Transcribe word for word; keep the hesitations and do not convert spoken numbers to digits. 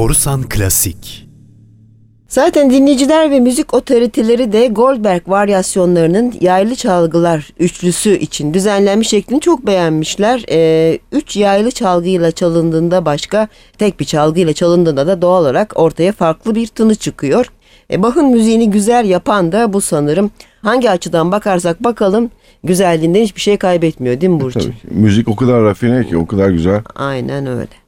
Borusan Klasik. Zaten dinleyiciler ve müzik otoriteleri de Goldberg varyasyonlarının yaylı çalgılar üçlüsü için düzenlenmiş şeklini çok beğenmişler. Ee, üç yaylı çalgıyla çalındığında başka, tek bir çalgıyla çalındığında da doğal olarak ortaya farklı bir tını çıkıyor. E, Bach'ın müziğini güzel yapan da bu sanırım. Hangi açıdan bakarsak bakalım güzelliğinden hiçbir şey kaybetmiyor değil mi Burcu? Tabii. Müzik o kadar rafine ki, o kadar güzel. Aynen öyle.